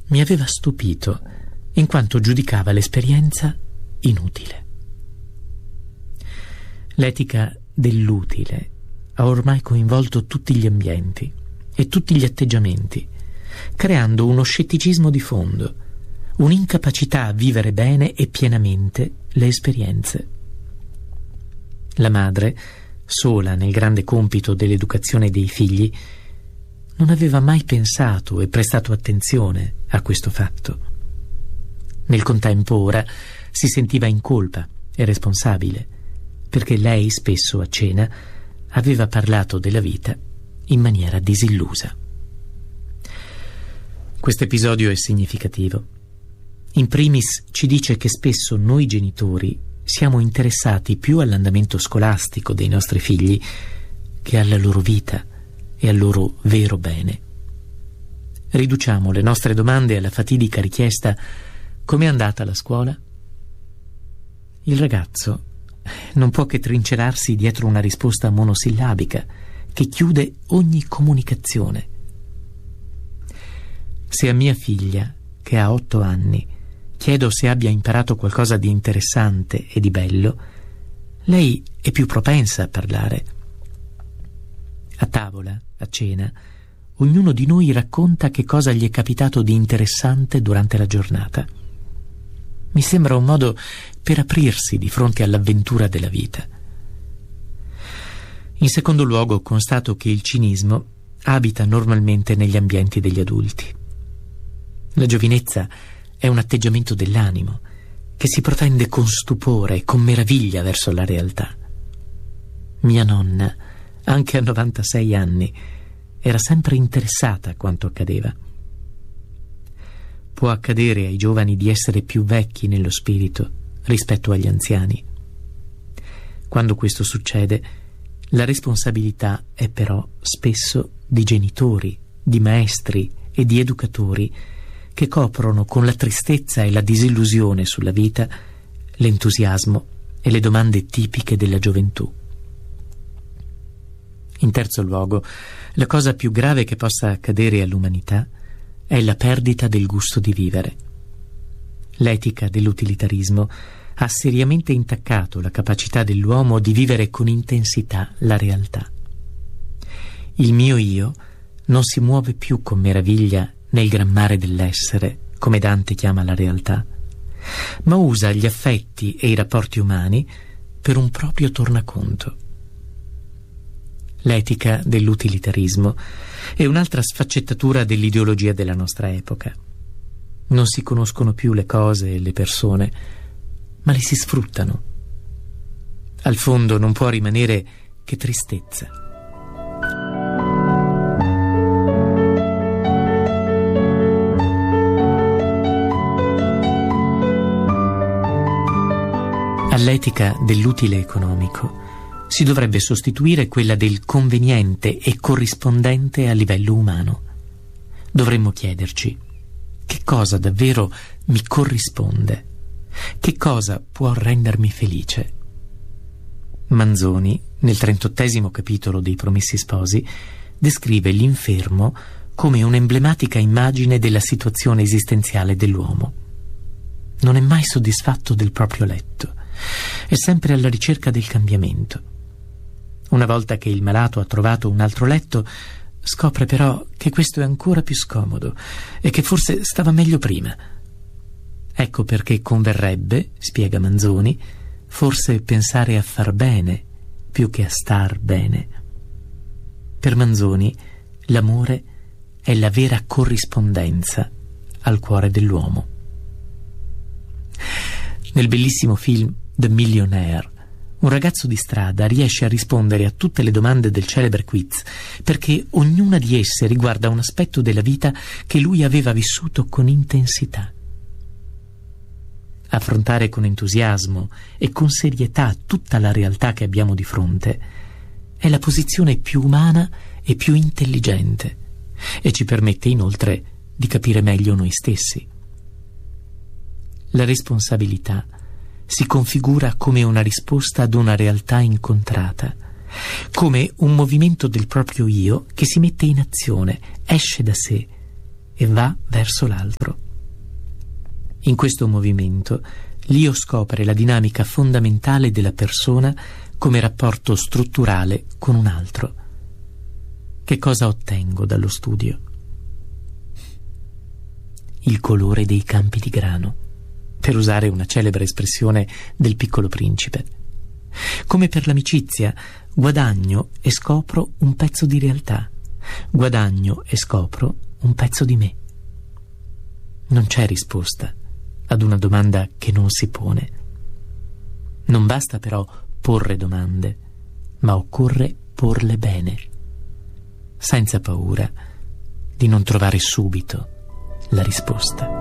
mi aveva stupito, in quanto giudicava l'esperienza inutile. L'etica dell'utile ha ormai coinvolto tutti gli ambienti e tutti gli atteggiamenti, creando uno scetticismo di fondo, un'incapacità a vivere bene e pienamente le esperienze. La madre, sola nel grande compito dell'educazione dei figli, non aveva mai pensato e prestato attenzione a questo fatto. Nel contempo ora si sentiva in colpa e responsabile, perché lei spesso a cena aveva parlato della vita in maniera disillusa. Questo episodio è significativo. In primis ci dice che spesso noi genitori siamo interessati più all'andamento scolastico dei nostri figli che alla loro vita e al loro vero bene. Riduciamo le nostre domande alla fatidica richiesta: com'è andata la scuola? Il ragazzo non può che trincerarsi dietro una risposta monosillabica che chiude ogni comunicazione. Se a mia figlia, che ha 8 anni, chiedo se abbia imparato qualcosa di interessante e di bello, lei è più propensa a parlare. A tavola, a cena, ognuno di noi racconta che cosa gli è capitato di interessante durante la giornata. Mi sembra un modo per aprirsi di fronte all'avventura della vita. In secondo luogo, constato che il cinismo abita normalmente negli ambienti degli adulti. La giovinezza è un atteggiamento dell'animo che si protende con stupore e con meraviglia verso la realtà. Mia nonna, anche a 96 anni, era sempre interessata a quanto accadeva. Può accadere ai giovani di essere più vecchi nello spirito rispetto agli anziani. Quando questo succede, la responsabilità è però spesso di genitori, di maestri e di educatori che coprono con la tristezza e la disillusione sulla vita l'entusiasmo e le domande tipiche della gioventù. In terzo luogo, la cosa più grave che possa accadere all'umanità è la perdita del gusto di vivere. L'etica dell'utilitarismo ha seriamente intaccato la capacità dell'uomo di vivere con intensità la realtà. Il mio io non si muove più con meraviglia nel gran mare dell'essere, come Dante chiama la realtà, ma usa gli affetti e i rapporti umani per un proprio tornaconto. L'etica dell'utilitarismo è un'altra sfaccettatura dell'ideologia della nostra epoca. Non si conoscono più le cose e le persone, ma le si sfruttano. Al fondo non può rimanere che tristezza. All'etica dell'utile economico si dovrebbe sostituire quella del conveniente e corrispondente a livello umano. Dovremmo chiederci: che cosa davvero mi corrisponde? Che cosa può rendermi felice? Manzoni, nel 38° capitolo dei Promessi Sposi, descrive l'infermo come un'emblematica immagine della situazione esistenziale dell'uomo. Non è mai soddisfatto del proprio letto, è sempre alla ricerca del cambiamento. Una volta che il malato ha trovato un altro letto, scopre però che questo è ancora più scomodo e che forse stava meglio prima. Ecco perché converrebbe, spiega Manzoni, forse pensare a far bene più che a star bene. Per Manzoni, l'amore è la vera corrispondenza al cuore dell'uomo. Nel bellissimo film The Millionaire, un ragazzo di strada riesce a rispondere a tutte le domande del celebre quiz, perché ognuna di esse riguarda un aspetto della vita che lui aveva vissuto con intensità. Affrontare con entusiasmo e con serietà tutta la realtà che abbiamo di fronte è la posizione più umana e più intelligente, e ci permette inoltre di capire meglio noi stessi. La responsabilità si configura come una risposta ad una realtà incontrata, come un movimento del proprio io che si mette in azione, esce da sé e va verso l'altro. In questo movimento l'io scopre la dinamica fondamentale della persona come rapporto strutturale con un altro. Che cosa ottengo dallo studio? Il colore dei campi di grano, per usare una celebre espressione del Piccolo Principe. Come per l'amicizia, guadagno e scopro un pezzo di realtà, guadagno e scopro un pezzo di me. Non c'è risposta ad una domanda che non si pone. Non basta però porre domande, ma occorre porle bene, senza paura di non trovare subito la risposta.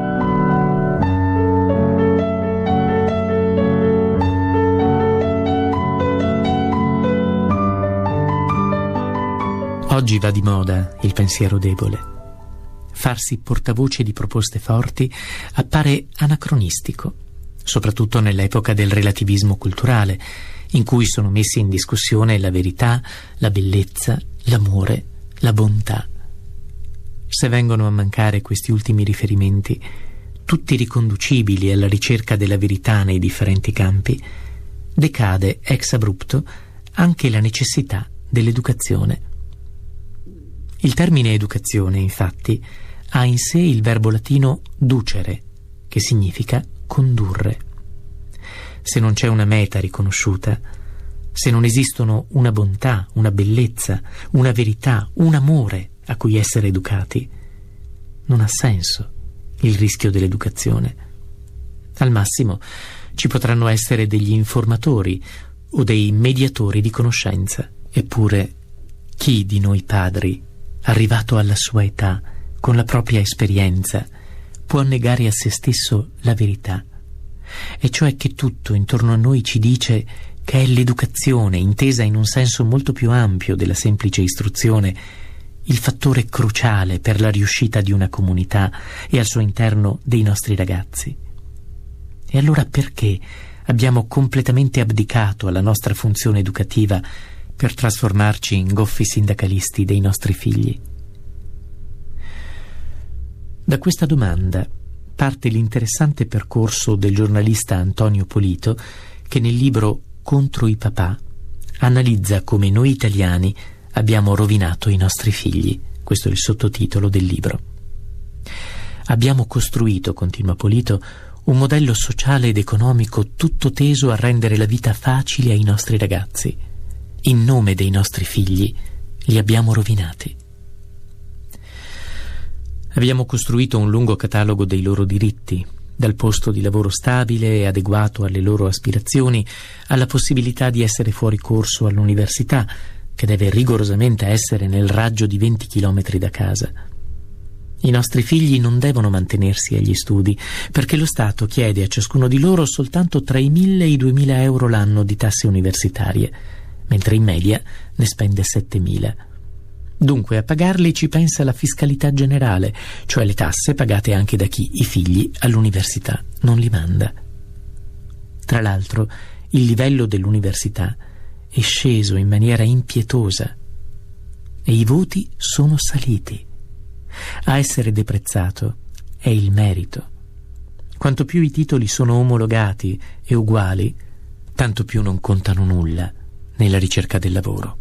Oggi va di moda il pensiero debole. Farsi portavoce di proposte forti appare anacronistico, soprattutto nell'epoca del relativismo culturale, in cui sono messi in discussione la verità, la bellezza, l'amore, la bontà. Se vengono a mancare questi ultimi riferimenti, tutti riconducibili alla ricerca della verità nei differenti campi, decade ex abrupto anche la necessità dell'educazione. Il termine educazione, infatti, ha in sé il verbo latino ducere, che significa condurre. Se non c'è una meta riconosciuta, se non esistono una bontà, una bellezza, una verità, un amore a cui essere educati, non ha senso il rischio dell'educazione. Al massimo ci potranno essere degli informatori o dei mediatori di conoscenza. Eppure, chi di noi padri, arrivato alla sua età, con la propria esperienza, può negare a se stesso la verità? E cioè che tutto intorno a noi ci dice che è l'educazione, intesa in un senso molto più ampio della semplice istruzione, il fattore cruciale per la riuscita di una comunità e al suo interno dei nostri ragazzi. E allora perché abbiamo completamente abdicato alla nostra funzione educativa per trasformarci in goffi sindacalisti dei nostri figli? Da questa domanda parte l'interessante percorso del giornalista Antonio Polito, che nel libro Contro i papà analizza come noi italiani abbiamo rovinato i nostri figli. Questo è il sottotitolo del libro. Abbiamo costruito, continua Polito, un modello sociale ed economico tutto teso a rendere la vita facile ai nostri ragazzi. In nome dei nostri figli li abbiamo rovinati. Abbiamo costruito un lungo catalogo dei loro diritti, dal posto di lavoro stabile e adeguato alle loro aspirazioni, alla possibilità di essere fuori corso all'università, che deve rigorosamente essere nel raggio di 20 chilometri da casa. I nostri figli non devono mantenersi agli studi, perché lo Stato chiede a ciascuno di loro soltanto tra i 1.000 e i 2.000 euro l'anno di tasse universitarie, mentre in media ne spende 7.000. Dunque a pagarli ci pensa la fiscalità generale, cioè le tasse pagate anche da chi i figli all'università non li manda. Tra l'altro, il livello dell'università è sceso in maniera impietosa e i voti sono saliti. A essere deprezzato è il merito. Quanto più i titoli sono omologati e uguali, tanto più non contano nulla nella ricerca del lavoro.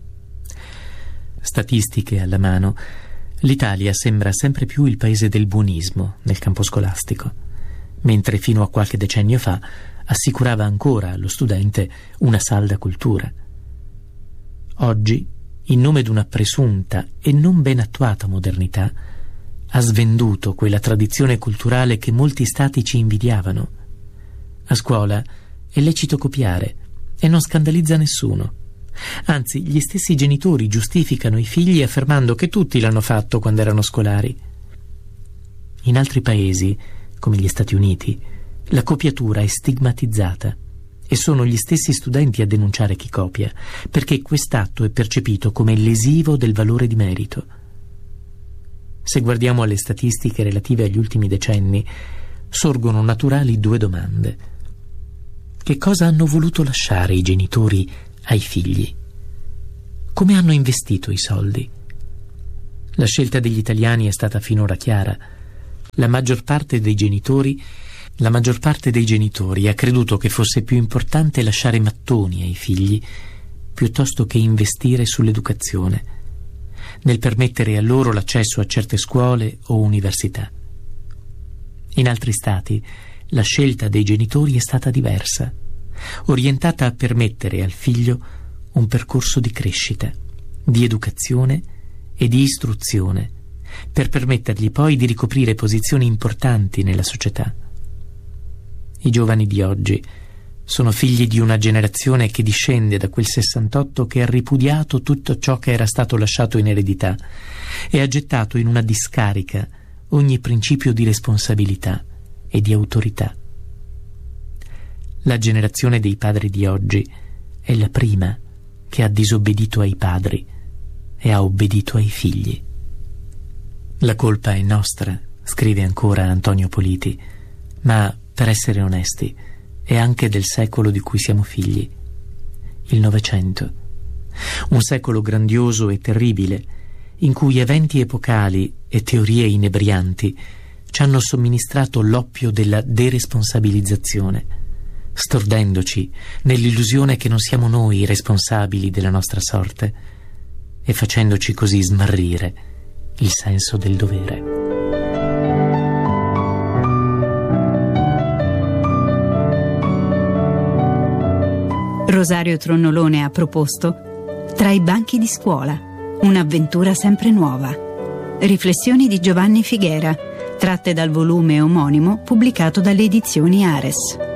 Statistiche alla mano, l'Italia sembra sempre più il paese del buonismo nel campo scolastico, mentre fino a qualche decennio fa assicurava ancora allo studente una salda cultura. Oggi, in nome di una presunta e non ben attuata modernità, ha svenduto quella tradizione culturale che molti stati ci invidiavano. A scuola è lecito copiare e non scandalizza nessuno. Anzi, gli stessi genitori giustificano i figli affermando che tutti l'hanno fatto quando erano scolari. In altri paesi, come gli Stati Uniti, la copiatura è stigmatizzata e sono gli stessi studenti a denunciare chi copia, perché quest'atto è percepito come lesivo del valore di merito. Se guardiamo alle statistiche relative agli ultimi decenni, sorgono naturali due domande. Che cosa hanno voluto lasciare i genitori ai figli? Come hanno investito i soldi? La scelta degli italiani è stata finora chiara. La maggior parte dei genitori ha creduto che fosse più importante lasciare mattoni ai figli piuttosto che investire sull'educazione, nel permettere a loro l'accesso a certe scuole o università. In altri stati la scelta dei genitori è stata diversa, orientata a permettere al figlio un percorso di crescita, di educazione e di istruzione, per permettergli poi di ricoprire posizioni importanti nella società. I giovani di oggi sono figli di una generazione che discende da quel 68 che ha ripudiato tutto ciò che era stato lasciato in eredità e ha gettato in una discarica ogni principio di responsabilità e di autorità. La generazione dei padri di oggi è la prima che ha disobbedito ai padri e ha obbedito ai figli. La colpa è nostra, scrive ancora Antonio Politi, ma, per essere onesti, è anche del secolo di cui siamo figli, il Novecento. Un secolo grandioso e terribile, in cui eventi epocali e teorie inebrianti ci hanno somministrato l'oppio della deresponsabilizzazione, stordendoci nell'illusione che non siamo noi i responsabili della nostra sorte e facendoci così smarrire il senso del dovere. Rosario Tronnolone ha proposto Tra i banchi di scuola, un'avventura sempre nuova. Riflessioni di Giovanni Figuera, tratte dal volume omonimo pubblicato dalle edizioni Ares.